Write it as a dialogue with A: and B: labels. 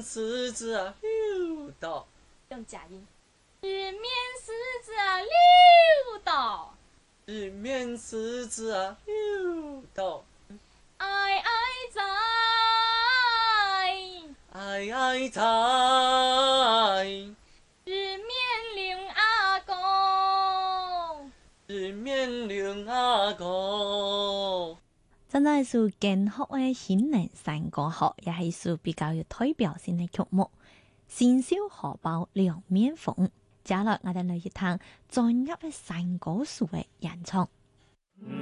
A: 柿子啊溜到，
B: 用假音。日面柿子啊溜到，
A: 日面柿子啊溜到，
B: 哀哀哉，
A: 哀哀哉，
B: 日面靈阿公，
A: 日面靈阿公。
C: 真係是建學嘅新人山歌曲，也係是比較有代表性嘅曲目。新燒荷包兩面鳳，接落我哋嚟一趟專業嘅山歌手嘅演唱。